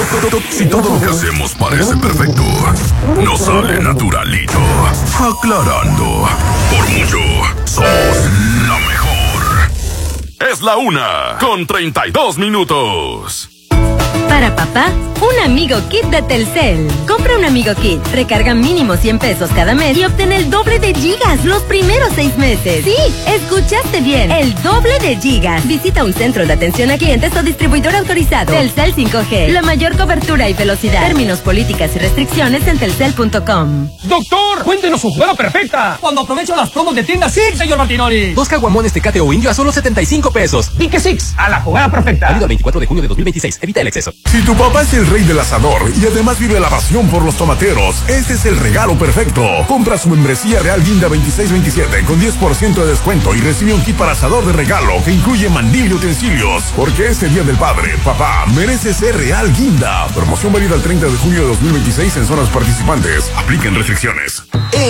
Si todo lo que hacemos parece perfecto, no sale naturalito. Aclarando, por mucho, somos la mejor. Es la 1:32. Para papá, un amigo kit de Telcel. Compra un amigo kit, recarga mínimo 100 pesos cada mes y obtén el doble de gigas los primeros 6 meses. Sí, escuchaste bien, el doble de gigas. Visita un centro de atención a clientes o distribuidor autorizado. Telcel 5G, la mayor cobertura y velocidad. Términos, políticas y restricciones en telcel.com. Doctor, cuéntenos su jugada perfecta. Cuando aprovecho las promos de tienda Six, señor Martinoli. 2 caguamones Tecate o Indio a solo 75 pesos. Y que Six, a la jugada perfecta. Válido el 24 de junio de 2026. Evita el exceso. Si tu papá es el rey del asador y además vive la pasión por los tomateros, este es el regalo perfecto. Compra su membresía Real Guinda 2627 con 10% de descuento y recibe un kit para asador de regalo que incluye mandil y utensilios. Porque este Día del Padre, papá, merece ser Real Guinda. Promoción válida el 30 de junio de 2026 en zonas participantes. Apliquen restricciones.